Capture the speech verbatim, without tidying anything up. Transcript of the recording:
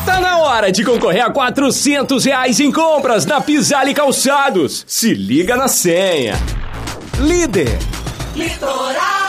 Tá na hora de concorrer a quatrocentos reais em compras na Pisale Calçados. Se liga na senha. Líder. Litoral.